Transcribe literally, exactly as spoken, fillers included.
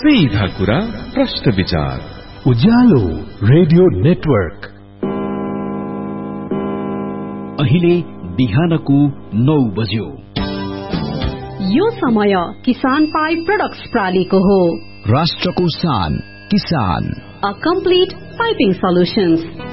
सीधा कुरा प्रश्न विचार उज्यालो रेडियो नेटवर्क। अहिले बिहानको नौ बज्यो। यो समय किसान पाइप प्रोडक्ट्स प्रालीको हो। राष्ट्रको शान किसान। A complete piping solutions.